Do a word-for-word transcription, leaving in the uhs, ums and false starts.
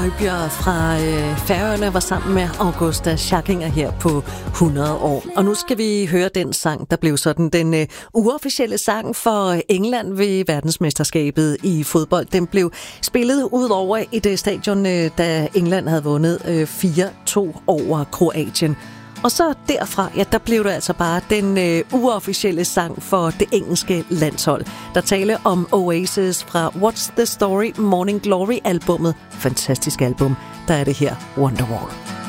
Højbjerg fra øh, Færøerne var sammen med Augusta Schachinger her på hundrede år. Og nu skal vi høre den sang, der blev sådan den øh, uofficielle sang for England ved verdensmesterskabet i fodbold. Den blev spillet ud over et øh, stadion, øh, da England havde vundet øh, fire to over Kroatien. Og så derfra, ja, der blev det altså bare den øh, uofficielle sang for det engelske landshold. Der taler om Oasis fra What's the Story Morning Glory-albummet. Fantastisk album. Der er det her Wonderwall.